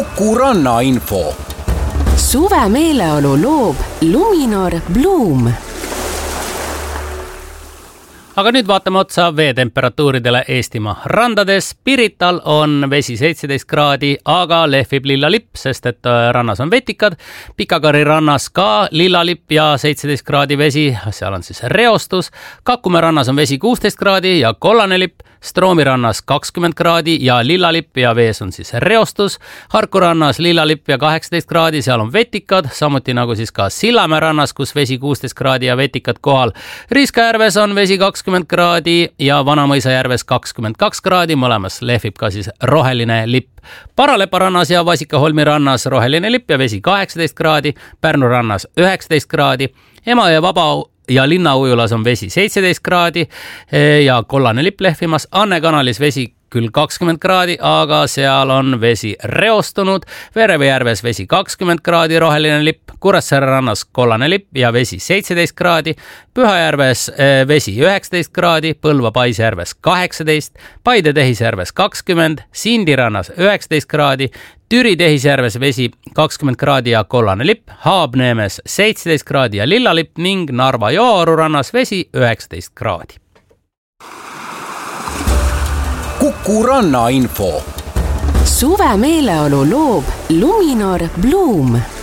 Kuku rannainfo. Suve meeleolu loob Luminor Bloom. Aga nüüd vaatame otsa veetemperatuuridele Eestimaa randades. Pirital on vesi 17 kraadi, aga lehvib lillalipp, sest et rannas on vetikad. Pikakari rannas ka lillalipp ja 17 kraadi vesi, seal on siis reostus. Kakumäe rannas on vesi 16 kraadi ja kollane lipp. Stroomi rannas 20 kraadi ja lillalipp ja vees on siis reostus. Harku rannas lillalipp ja 18 kraadi, seal on vetikad, samuti nagu siis ka Sillamäe rannas, kus vesi 16 kraadi ja vetikad kohal. Riskajärves on vesi 20 kraadi ja Vanamõisajärves 22 kraadi, mõlemas lehvib ka siis roheline lipp. Paralepa rannas ja Vasikaholmi rannas roheline lipp ja vesi 18 kraadi, Pärnu rannas 19 kraadi, Emajõe Vaba ja Linnaujulas on vesi 17 kraadi ja kollane lipp lehvimas. Anne kanalis vesi küll 20 kraadi, aga seal on vesi reostunud. Verevejärves vesi 20 kraadi, roheline lipp. Kuressaare rannas kollane lipp ja vesi 17 kraadi. Pühajärves vesi 19 kraadi, Põlva Paisjärves 18, Paide Tehisjärves 20, Sindi rannas 19 kraadi, Türi Tehisjärves vesi 20 kraadi ja kollane lipp, Haabneemes 17 kraadi ja lillalipp ning Narva Jooaru rannas vesi 19 kraadi. Kuku rannainfo. Suve meeleolu loob Luminor Bloom.